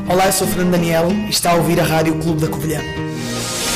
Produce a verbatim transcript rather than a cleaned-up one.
Olá, eu sou o Fernando Daniel e está a ouvir a Rádio Clube da Covilhã.